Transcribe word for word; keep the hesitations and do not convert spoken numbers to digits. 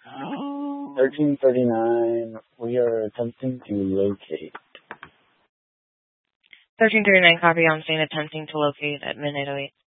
thirteen thirty-nine, we are attempting to locate. thirteen thirty-nine, copy. I'm saying attempting to locate at midnight oh eight.